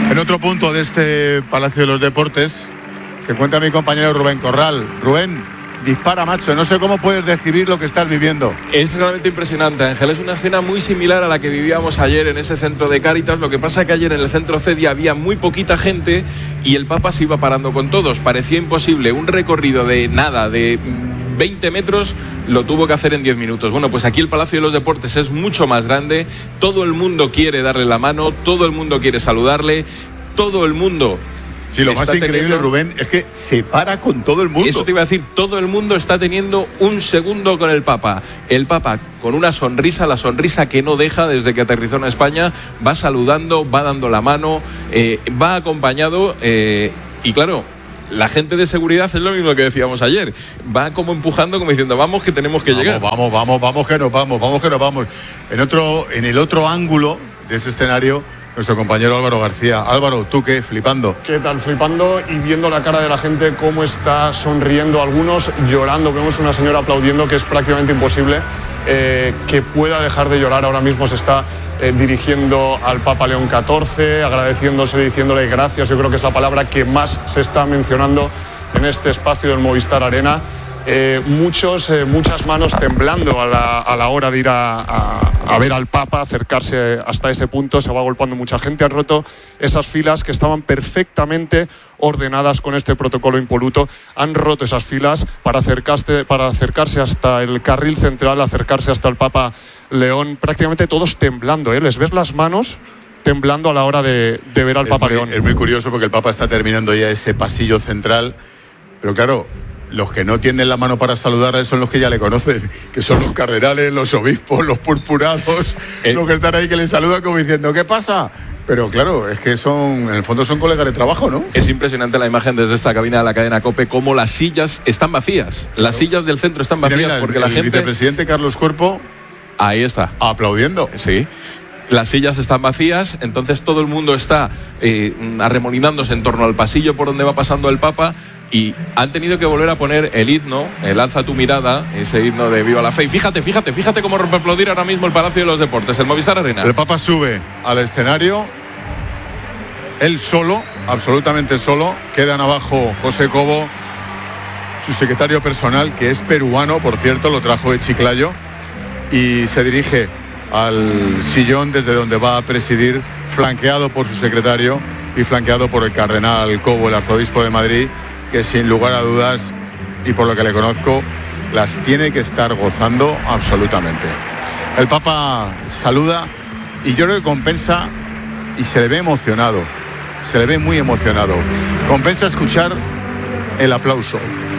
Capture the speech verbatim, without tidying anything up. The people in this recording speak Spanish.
En otro punto de este Palacio de los Deportes se encuentra mi compañero Rubén Corral. Rubén, dispara, macho, no sé cómo puedes describir lo que estás viviendo. Es realmente impresionante, Ángel, es una escena muy similar a la que vivíamos ayer en ese centro de Cáritas. Lo que pasa es que ayer en el centro Cedia había muy poquita gente y el Papa se iba parando con todos, parecía imposible, un recorrido de nada, de veinte metros, lo tuvo que hacer en diez minutos. Bueno, pues aquí el Palacio de los Deportes es mucho más grande, todo el mundo quiere darle la mano, todo el mundo quiere saludarle, todo el mundo... Sí, lo más increíble, teniendo... Rubén, es que se para con todo el mundo. Eso te iba a decir, todo el mundo está teniendo un segundo con el Papa. El Papa con una sonrisa, la sonrisa que no deja desde que aterrizó en España, va saludando, va dando la mano, eh, va acompañado eh, y claro, la gente de seguridad es lo mismo que decíamos ayer, va como empujando, como diciendo, vamos que tenemos que vamos, llegar. Vamos, vamos, vamos que nos vamos, vamos que nos vamos. En otro, en el otro ángulo de ese escenario, nuestro compañero Álvaro García. Álvaro, ¿tú qué? Flipando. ¿Qué tal? Flipando y viendo la cara de la gente, cómo está sonriendo, algunos llorando. Vemos una señora aplaudiendo, que es prácticamente imposible eh, que pueda dejar de llorar. Ahora mismo se está eh, dirigiendo al Papa León catorce, agradeciéndose, diciéndole gracias. Yo creo que es la palabra que más se está mencionando en este espacio del Movistar Arena. Eh, muchos, eh, muchas manos temblando a la, a la hora de ir a, a, a ver al Papa, acercarse hasta ese punto. Se va agolpando mucha gente. Han roto esas filas que estaban perfectamente ordenadas con este protocolo impoluto. Han roto esas filas para acercarse, para acercarse hasta el carril central, acercarse hasta el Papa León. Prácticamente todos temblando, ¿eh? Les ves las manos temblando a la hora de, de ver al es Papa muy, León. Es muy curioso porque el Papa está terminando ya ese pasillo central, pero claro, los que no tienden la mano para saludarle son los que ya le conocen, que son los cardenales, los obispos, los purpurados, eh. los que están ahí que le saludan como diciendo, ¿qué pasa? Pero claro, es que son, en el fondo son colegas de trabajo, ¿no? Es impresionante la imagen desde esta cabina de la cadena COPE, cómo las sillas están vacías. Las claro. sillas del centro están vacías, mira, mira, porque el, la el gente... El vicepresidente Carlos Cuerpo... Ahí está. Aplaudiendo. Sí. Las sillas están vacías, entonces todo el mundo está eh, arremolinándose en torno al pasillo por donde va pasando el Papa y han tenido que volver a poner el himno, el Alza tu mirada, ese himno de Viva la Fe. Y fíjate, fíjate, fíjate cómo rompe aplaudir ahora mismo el Palacio de los Deportes, el Movistar Arena. El Papa sube al escenario, él solo, absolutamente solo. Quedan abajo José Cobo, su secretario personal, que es peruano, por cierto, lo trajo de Chiclayo, y se dirige al sillón desde donde va a presidir, flanqueado por su secretario y flanqueado por el cardenal Cobo, el arzobispo de Madrid, que sin lugar a dudas, y por lo que le conozco, las tiene que estar gozando absolutamente. El Papa saluda y yo creo que compensa, y se le ve emocionado, se le ve muy emocionado, compensa escuchar el aplauso.